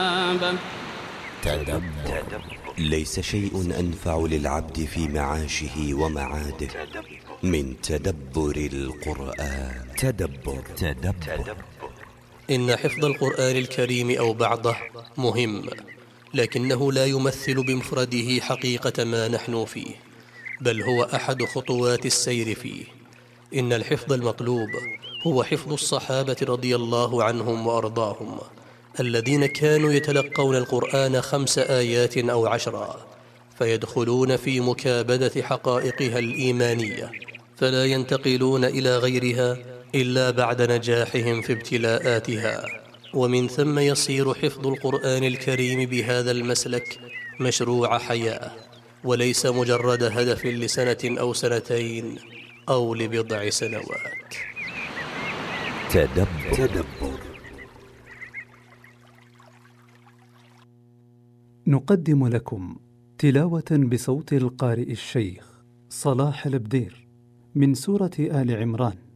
تدبر. ليس شيء أنفع للعبد في معاشه ومعاده من تدبر القرآن. تدبر. إن حفظ القرآن الكريم أو بعضه مهم، لكنه لا يمثل بمفرده حقيقة ما نحن فيه، بل هو أحد خطوات السير فيه. إن الحفظ المطلوب هو حفظ الصحابة رضي الله عنهم وأرضاهم، الذين كانوا يتلقون القرآن 5 آيات أو 10، فيدخلون في مكابدة حقائقها الإيمانية، فلا ينتقلون إلى غيرها إلا بعد نجاحهم في ابتلاءاتها. ومن ثم يصير حفظ القرآن الكريم بهذا المسلك مشروع حياة، وليس مجرد هدف لسنة أو سنتين أو لبضع سنوات. تدبر. نقدم لكم تلاوة بصوت القارئ الشيخ صلاح البدير من سورة آل عمران